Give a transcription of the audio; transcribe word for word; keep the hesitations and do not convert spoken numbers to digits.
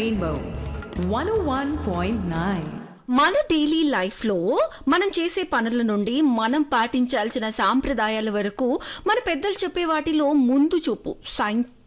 Rainbow one oh one point nine. మన daily లైఫ్లో మనం చేసే పనుల నుండి మనం పాటించాల్సిన సాంప్రదాయాల వరకు మన పెద్దలు చెప్పే వాటిలో ముందు చూపు, సైన్